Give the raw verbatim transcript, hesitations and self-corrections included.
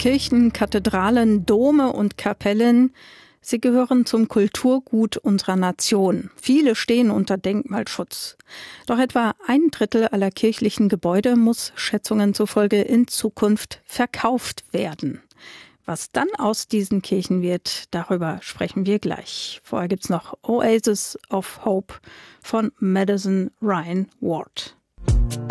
Kirchen, Kathedralen, Dome und Kapellen, sie gehören zum Kulturgut unserer Nation. Viele stehen unter Denkmalschutz. Doch etwa ein Drittel aller kirchlichen Gebäude muss Schätzungen zufolge in Zukunft verkauft werden. Was dann aus diesen Kirchen wird, darüber sprechen wir gleich. Vorher gibt's noch Oasis of Hope von Madison Ryan Ward.